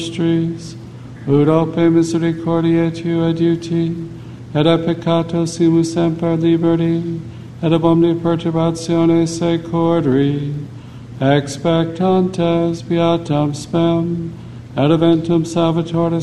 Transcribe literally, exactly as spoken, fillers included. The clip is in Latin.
ministries, ut ope misericordiae tua adiuti, et a peccato simus semper liberi, et ab omni perturbatione securri, expectantes beatam spem, et eventum salvatoris